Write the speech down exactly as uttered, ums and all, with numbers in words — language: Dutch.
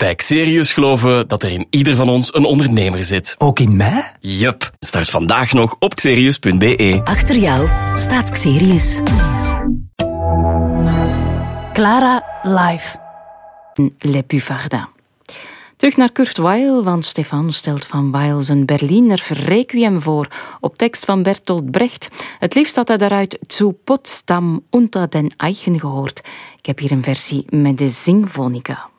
bij Xerius geloven we dat er in ieder van ons een ondernemer zit. Ook in mij? Yup. Start vandaag nog op xerius punt be. Achter jou staat Xerius. Clara live. Le Buvardin. Terug naar Kurt Weill, want Stefan stelt van Weill zijn Berliner Requiem voor op tekst van Bertolt Brecht. Het liefst had hij daaruit Zu Potsdam unter den Eichen gehoord. Ik heb hier een versie met de Singfonica.